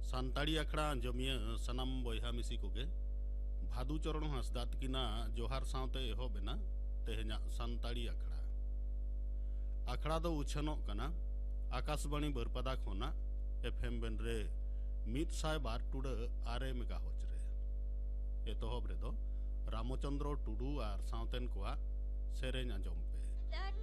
सानताड़ी अखड़ा आंजमिया सनाम बयहा मिसी कोगे भादु चरण हांसदा तकिना जोहार सावते एहोबेना तेहेना सानताड़ी अखड़ा दो उछनोग कना आकाशवाणी बरपदा खोना एफएम बेन रे 102.6 मेगाहर्ट्ज रे एतोहब रेदो रामचंद्र टुडू और सावतेन कोआ सेरेñ आंजम पे।